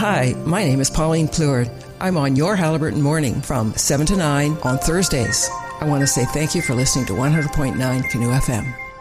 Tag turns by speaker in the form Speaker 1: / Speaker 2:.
Speaker 1: Hi, my name is Pauline Pleward. I'm on your Halliburton Morning from 7 to 9 on Thursdays. I want to say thank you for listening to 100.9 Canoe FM.